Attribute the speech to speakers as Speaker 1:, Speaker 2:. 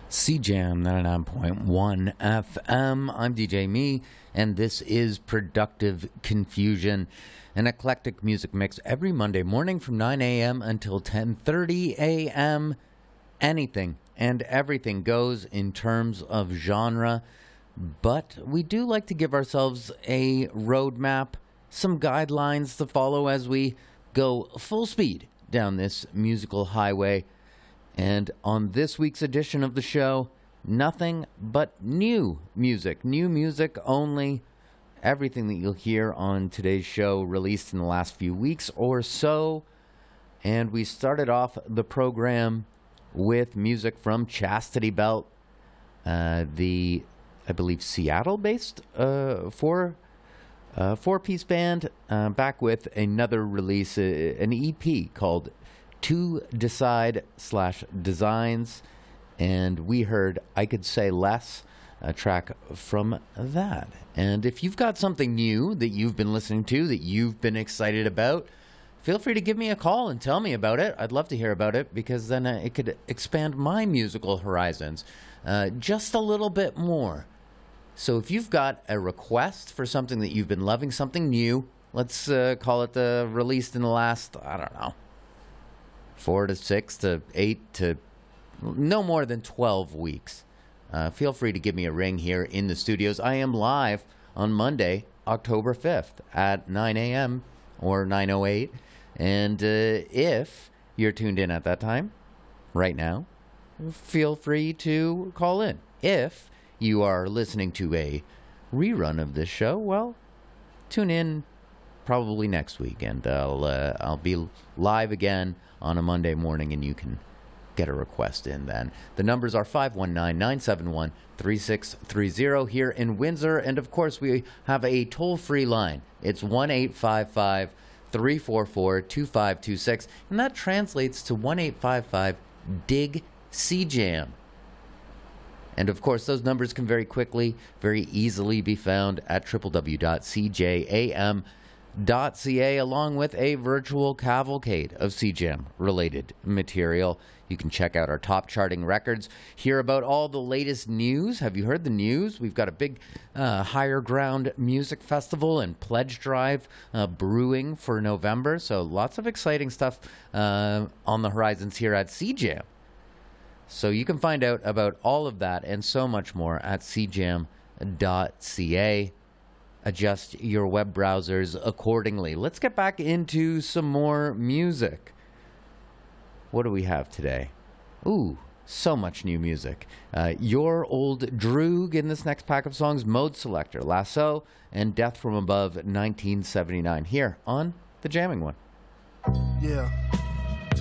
Speaker 1: CJAM 99.1 FM. I'm DJ Me, and this is Productive Confusion, an eclectic music mix every Monday morning from 9 a.m. until 10:30 a.m. Anything and everything goes in terms of genre, but we do like to give ourselves a roadmap, some guidelines to follow as we go full speed down this musical highway. And on this week's edition of the show, nothing but new music only. Everything that you'll hear on today's show released in the last few weeks or so. And we started off the program with music from Chastity Belt, the, I believe, Seattle-based four-piece band, back with another release, an EP called To Decide/Designs, and we heard I Could Say Less, a track from that. And if you've got something new that you've been listening to, that you've been excited about, feel free to give me a call and tell me about it. I'd love to hear about it, because then it could expand my musical horizons just a little bit more. So if you've got a request for something that you've been loving, something new, let's call it released in the last, I don't know, 4 to 6 to 8 to no more than 12 weeks. Feel free to give me a ring here in the studios. I am live on Monday, October 5th at 9 a.m. or 9:08. And if you're tuned in at that time, right now, feel free to call in. If you are listening to a rerun of this show, well, tune in probably next week, and I'll be live again on a Monday morning, and you can get a request in then. The numbers are 519-971-3630 here in Windsor, and of course we have a toll-free line. It's 1-855-344-2526, and that translates to 1-855-DIG-CJAM. And of course, those numbers can very quickly, very easily be found at www.cjam.ca, along with a virtual cavalcade of CJAM-related material. You can check out our top charting records, hear about all the latest news. Have you heard the news? We've got a big Higher Ground Music Festival and pledge drive brewing for November, so lots of exciting stuff on the horizons here at CJAM. So you can find out about all of that and so much more at cjam.ca. Adjust your web browsers accordingly. Let's get back into some more music. What do we have today? Ooh, so much new music. Your Old Droog in this next pack of songs, Mode Selector, Lasso, and Death from Above 1979 here on The Jamming One.
Speaker 2: Yeah.